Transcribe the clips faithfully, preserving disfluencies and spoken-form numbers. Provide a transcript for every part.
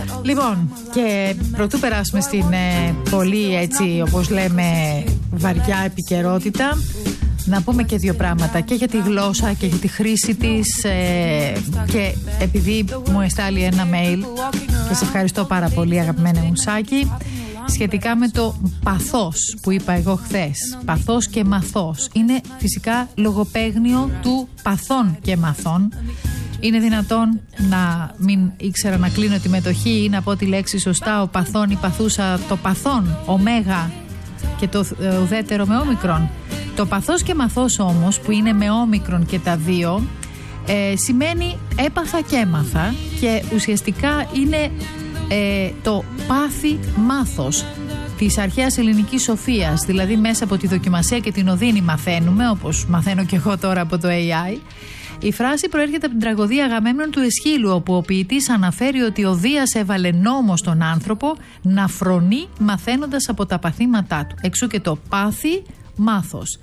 Λοιπόν, και πρωτού περάσουμε στην ε, πολύ έτσι όπως λέμε βαριά επικαιρότητα, να πούμε και δύο πράγματα και για τη γλώσσα και για τη χρήση της ε, και επειδή μου εστάλει ένα mail και σε ευχαριστώ πάρα πολύ αγαπημένα μου Σάκη, σχετικά με το παθός που είπα εγώ χθες. Παθός και μαθός είναι φυσικά λογοπαίγνιο του παθών και μαθών. Είναι δυνατόν να μην ήξερα να κλείνω τη μετοχή ή να πω τη λέξη σωστά, ο παθών ή παθούσα το παθών, ωμέγα και το ουδέτερο με όμικρον. Το παθός και μαθός όμως που είναι με όμικρον και τα δύο ε, σημαίνει έπαθα και έμαθα και ουσιαστικά είναι ε, το πάθη μάθος της αρχαίας ελληνικής σοφίας, δηλαδή μέσα από τη δοκιμασία και την οδύνη μαθαίνουμε, όπως μαθαίνω και εγώ τώρα από το έι άι. Η φράση προέρχεται από την τραγωδία Αγαμέμνων του Αισχύλου, όπου ο ποιητής αναφέρει ότι ο Δίας έβαλε νόμο στον άνθρωπο να φρονεί μαθαίνοντας από τα παθήματά του. Εξού και το πάθη μάθος.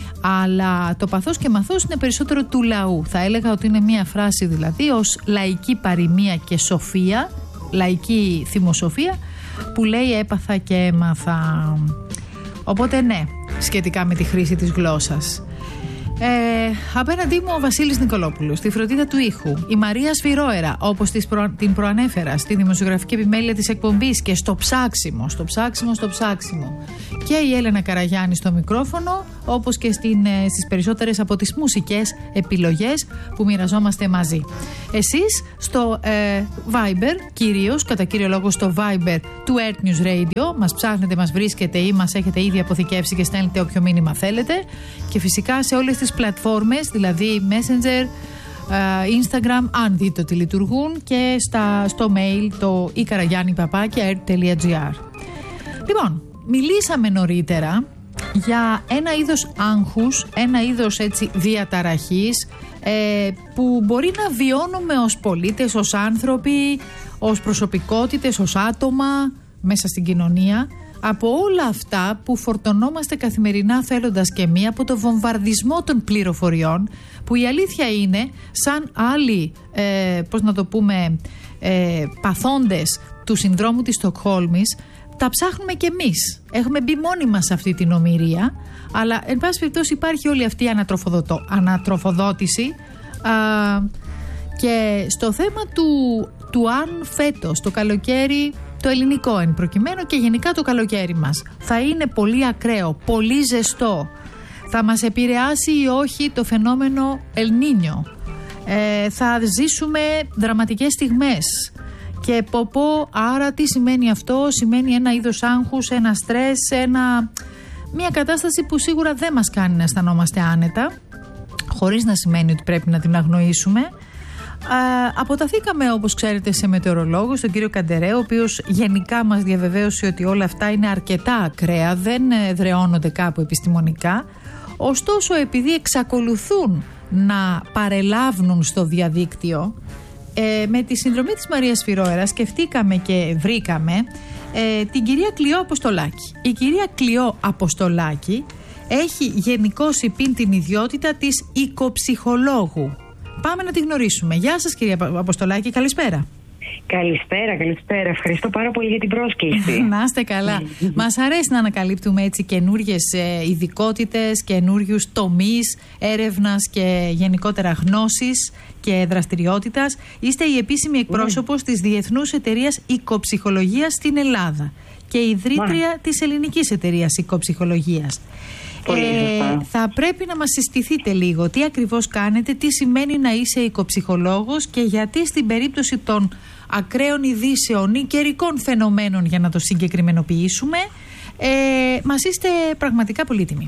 Αλλά το παθός και μαθός είναι περισσότερο του λαού. Θα έλεγα ότι είναι μια φράση δηλαδή ως λαϊκή παροιμία και σοφία, λαϊκή θυμοσοφία, που λέει έπαθα και έμαθα. Οπότε ναι, σχετικά με τη χρήση της γλώσσας. Ε, απέναντί μου ο Βασίλης Νικολόπουλος, στη φροντίδα του ήχου, η Μαρία Σφυρόερα, όπως προ, την προανέφερα, στη δημοσιογραφική επιμέλεια της εκπομπής και στο ψάξιμο, στο ψάξιμο, στο ψάξιμο. Και η Έλενα Καραγιάννη στο μικρόφωνο, όπως και στην, ε, στις περισσότερες από τις μουσικές επιλογές που μοιραζόμαστε μαζί. Εσείς στο ε, Viber, κυρίως, κατά κύριο λόγο στο Viber του Earth News Radio, μας ψάχνετε, μας βρίσκετε ή μας έχετε ήδη αποθηκεύσει και στέλνετε όποιο μήνυμα θέλετε. Και φυσικά σε όλες τις πλατφόρμες, δηλαδή Messenger, Instagram, αν δείτε ότι λειτουργούν, και στα, στο mail το i karagyanni παπάκι air τελεία gr. Λοιπόν, μιλήσαμε νωρίτερα για ένα είδος άγχους, ένα είδος έτσι διαταραχής ε, που μπορεί να βιώνουμε ως πολίτες, ως άνθρωποι, ως προσωπικότητες, ως άτομα μέσα στην κοινωνία, από όλα αυτά που φορτωνόμαστε καθημερινά θέλοντας και μία, από το βομβαρδισμό των πληροφοριών, που η αλήθεια είναι σαν άλλοι, ε, πώς να το πούμε, ε, παθόντες του συνδρόμου της Στοκχόλμης, τα ψάχνουμε κι εμείς. Έχουμε μπει μόνοι μας σε αυτή την ομηρία, αλλά εν πάση περιπτώσει υπάρχει όλη αυτή η ανατροφοδότηση α, και στο θέμα του, του αν φέτος το καλοκαίρι, το ελληνικό εν προκειμένου και γενικά το καλοκαίρι μας, θα είναι πολύ ακραίο, πολύ ζεστό, θα μας επηρεάσει ή όχι το φαινόμενο El Niño, ε, θα ζήσουμε δραματικές στιγμές και πω πω, άρα τι σημαίνει αυτό? Σημαίνει ένα είδος άγχους, ένα στρες, ένα, μια κατάσταση που σίγουρα δεν μας κάνει να αισθανόμαστε άνετα, χωρίς να σημαίνει ότι πρέπει να την αγνοήσουμε. Α, αποταθήκαμε, όπως ξέρετε, σε μετεωρολόγο, στον κύριο Καντερέ, ο οποίος γενικά μας διαβεβαίωσε ότι όλα αυτά είναι αρκετά ακραία, δεν εδραιώνονται κάπου επιστημονικά. Ωστόσο, επειδή εξακολουθούν να παρελάβουν στο διαδίκτυο, ε, με τη συνδρομή της Μαρίας Σφυρόερα σκεφτήκαμε και βρήκαμε ε, την κυρία Κλειό Αποστολάκη. Η κυρία Κλειό Αποστολάκη έχει γενικώς υπήν την ιδιότητα της οικοψυχολόγου. Πάμε να τη γνωρίσουμε. Γεια σας κυρία Αποστολάκη, καλησπέρα. Καλησπέρα, καλησπέρα. Ευχαριστώ πάρα πολύ για την πρόσκληση. Να είστε καλά. Μας αρέσει να ανακαλύπτουμε έτσι καινούργιες ειδικότητες, καινούριους τομείς έρευνας και γενικότερα γνώσης και δραστηριότητας. Είστε η επίσημη εκπρόσωπος mm. της Διεθνούς Εταιρείας Οικοψυχολογίας στην Ελλάδα και ιδρύτρια mm. της Ελληνικής Εταιρείας Οικοψυχολογίας. Ε, θα πρέπει να μας συστηθείτε λίγο τι ακριβώς κάνετε, τι σημαίνει να είσαι οικοψυχολόγος και γιατί στην περίπτωση των ακραίων ειδήσεων ή καιρικών φαινομένων, για να το συγκεκριμενοποιήσουμε, ε, μας είστε πραγματικά πολύτιμοι.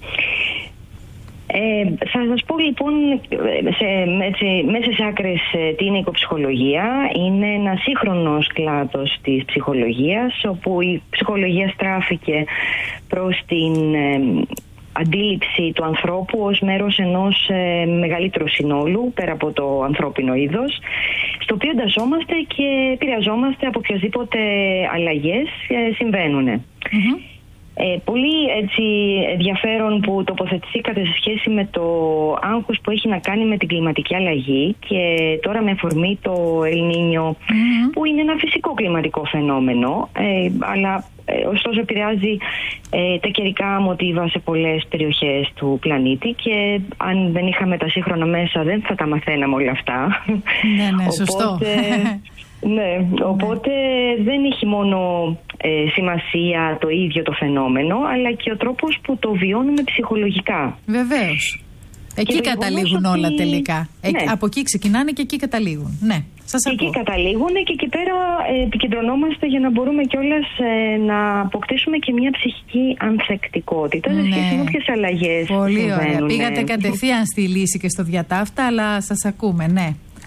Ε, θα σας πω λοιπόν σε, έτσι, μέσα σε άκρες τι είναι η οικοψυχολογία. Είναι ένα σύγχρονος κλάδος της ψυχολογίας, όπου η ψυχολογία στράφηκε προς την ε, αντίληψη του ανθρώπου ως μέρος ενός ε, μεγαλύτερου συνόλου, πέρα από το ανθρώπινο είδος, στο οποίο εντασσόμαστε και επηρεαζόμαστε από οποιασδήποτε αλλαγές ε, συμβαίνουν. Mm-hmm. Ε, πολύ έτσι ενδιαφέρον που τοποθετηθήκατε σε σχέση με το άγχος που έχει να κάνει με την κλιματική αλλαγή και τώρα με αφορμή το El Niño, mm-hmm. που είναι ένα φυσικό κλιματικό φαινόμενο, ε, αλλά ε, ωστόσο επηρεάζει ε, τα καιρικά μοτίβα σε πολλές περιοχές του πλανήτη και αν δεν είχαμε τα σύγχρονα μέσα δεν θα τα μαθαίναμε όλα αυτά. Ναι, ναι, σωστό. Ναι, οπότε ναι. δεν έχει μόνο ε, σημασία το ίδιο το φαινόμενο, αλλά και ο τρόπος που το βιώνουμε ψυχολογικά. Βεβαίως. Εκεί καταλήγουν ότι... όλα τελικά. Ναι. Ε, από εκεί ξεκινάνε και εκεί καταλήγουν. Ναι, σας ακούω. Εκεί καταλήγουν και εκεί πέρα ε, επικεντρωνόμαστε για να μπορούμε κιόλας ε, να αποκτήσουμε και μια ψυχική ανθεκτικότητα σε σχέση με όποιες αλλαγές. Πολύ ωραία. Πήγατε κατευθείαν στη λύση και στο διατάφτα, αλλά σας ακούμε, ναι.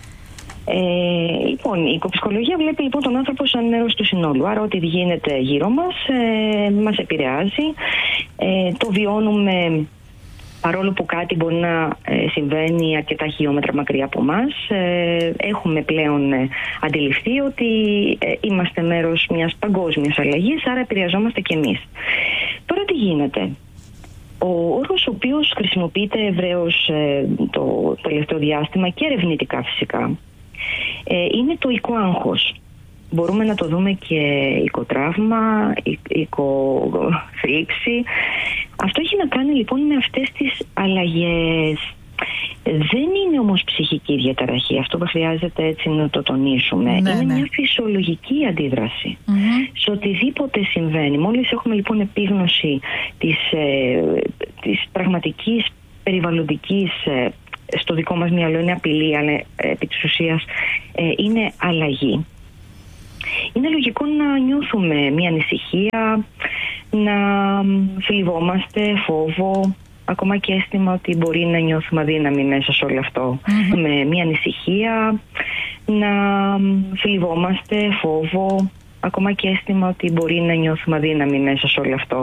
Ε, λοιπόν, η οικοψυχολογία βλέπει λοιπόν τον άνθρωπο σαν μέρος του συνόλου. Άρα ό,τι γίνεται γύρω μας ε, μας επηρεάζει. Ε, το βιώνουμε παρόλο που κάτι μπορεί να ε, συμβαίνει αρκετά χιλιόμετρα μακριά από μας. Ε, έχουμε πλέον ε, αντιληφθεί ότι ε, είμαστε μέρος μιας παγκόσμιας αλλαγής, άρα επηρεαζόμαστε κι εμείς. Τώρα τι γίνεται? Ο όρος ο οποίος χρησιμοποιείται ευρέως ε, το τελευταίο διάστημα και ερευνητικά φυσικά ε, είναι το οικοάγχος. Μπορούμε να το δούμε και οικοτραύμα, οικοθρύψη. Αυτό έχει να κάνει λοιπόν με αυτές τις αλλαγές. Δεν είναι όμως ψυχική διαταραχή. Αυτό που χρειάζεται έτσι να το τονίσουμε. Ναι, είναι ναι. μια φυσιολογική αντίδραση mm-hmm. σε οτιδήποτε συμβαίνει. Μόλις έχουμε λοιπόν επίγνωση της, ε, της πραγματικής περιβαλλοντικής, ε, στο δικό μας μυαλό είναι απειλή, αλλά ε, επί της ουσίας ε, είναι αλλαγή. Είναι λογικό να νιώθουμε μια ανησυχία, να θλιβόμαστε, φόβο, ακόμα και αίσθημα ότι μπορεί να νιώθουμε αδύναμοι μέσα σε όλο αυτό. Mm-hmm. Με μια ανησυχία, να θλιβόμαστε, φόβο, ακόμα και αίσθημα ότι μπορεί να νιώθουμε αδύναμοι μέσα σε όλο αυτό.